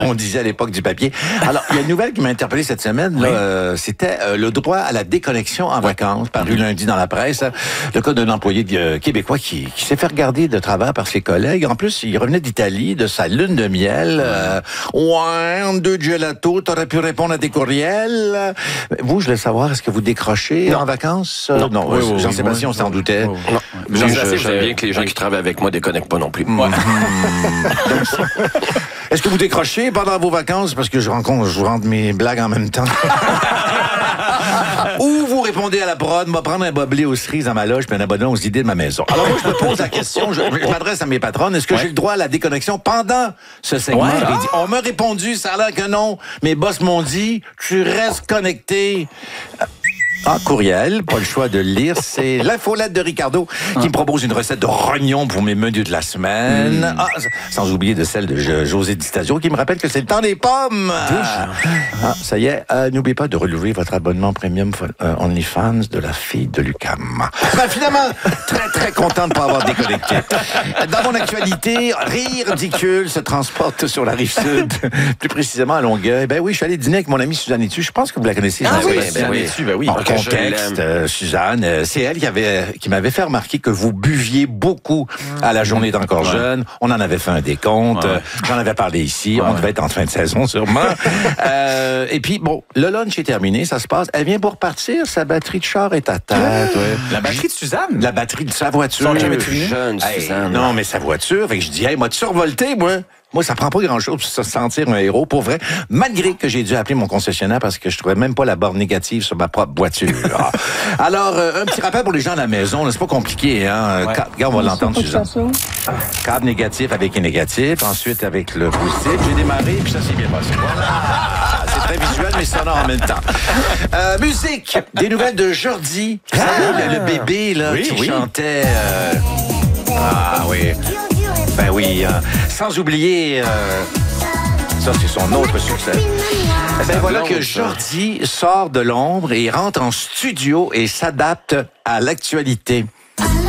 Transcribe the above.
on disait à l'époque du papier. Alors, il y a une nouvelle qui m'a interpellé cette semaine. Là, c'était le droit à la déconnexion en vacances, paru lundi dans la presse. Le cas d'un employé québécois qui s'est fait regarder de travers par ses collègues. En plus, il revenait d'Italie, de sa lune de miel. Ouais, 2 gelato, t'aurais pu répondre à tes courriels. Vous, je voulais savoir, est-ce que vous décrochez en vacances? Non, Jean-Sébastien, on s'en doutait. Non. J'aime bien que les gens qui travaillent avec moi déconnectent pas non plus. Est-ce que vous décrochez pendant vos vacances? Parce que je rentre mes blagues en même temps. Ou vous répondez à la prod, va prendre un boblé aux cerises dans ma loge puis un abonnement aux idées de ma maison. Alors moi, je me pose la question, je m'adresse à mes patronnes, est-ce que j'ai le droit à la déconnexion pendant ce segment? On m'a répondu, ça a l'air que non. Mes boss m'ont dit, tu restes connecté. Courriel, pas le choix de le lire, c'est l'infolette de Ricardo qui me propose une recette de rognons pour mes menus de la semaine. Sans oublier de celle de José Di Stasio qui me rappelle que c'est le temps des pommes. Ça y est, n'oubliez pas de renouveler votre abonnement premium OnlyFans de la fille de Lucam. Finalement, très content de ne pas avoir déconnecté. Dans mon actualité, rire ridicule se transporte sur la Rive-Sud, plus précisément à Longueuil. Ben oui, je suis allé dîner avec mon amie Suzanne Etu. Je pense que vous la connaissez. Oui. Contexte, Suzanne, c'est elle qui m'avait fait remarquer que vous buviez beaucoup à la journée d'encore jeune. On en avait fait un décompte. J'en avais parlé ici. On devait être en fin de saison, sûrement. Et puis, bon, le lunch est terminé, ça se passe. Elle vient pour partir, sa batterie de char est à terre. La batterie de Suzanne? La batterie de sa voiture. Jeune, Suzanne. Non, mais sa voiture. Fait que je dis, hey, moi, survolté, moi. Moi, ça prend pas grand-chose pour se sentir un héros, pour vrai, malgré que j'ai dû appeler mon concessionnaire parce que je trouvais même pas la borne négative sur ma propre voiture. Alors, un petit rappel pour les gens à la maison, là, c'est pas compliqué, hein. Regarde, on va l'entendre, Suzanne. Câble négatif avec un négatif, ensuite avec le positif. J'ai démarré, puis ça s'est bien passé. Voilà. C'est très visuel, mais sonore en même temps. Musique, des nouvelles de Jordi. Le bébé, là, qui chantait... Ben oui, sans oublier, ça c'est son autre succès. Ben voilà que Jordi sort de l'ombre et rentre en studio et s'adapte à l'actualité.